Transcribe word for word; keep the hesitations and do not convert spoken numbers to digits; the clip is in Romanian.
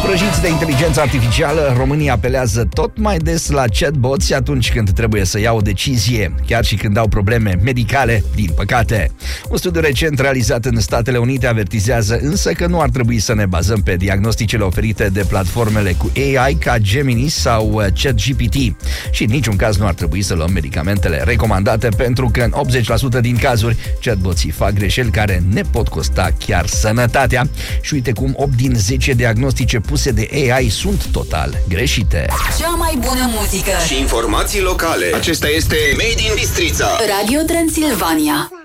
Vrăjiți de inteligență artificială, românii apelează tot mai des la chatbots atunci când trebuie să ia o decizie, chiar și când au probleme medicale, din păcate. Un studiu recent realizat în Statele Unite avertizează însă că nu ar trebui să ne bazăm pe diagnosticele oferite de platformele cu A I ca Gemini sau ChatGPT și în niciun caz nu ar trebui să luăm medicamentele recomandate, pentru că în optzeci la sută din cazuri chatboții fac greșeli care ne pot costa chiar sănătatea. Și uite cum opt din zece diagnostice puse de A I sunt total greșite. Cea mai bună muzică și informații locale. Acesta este Made in Bistrița, Radio Transilvania.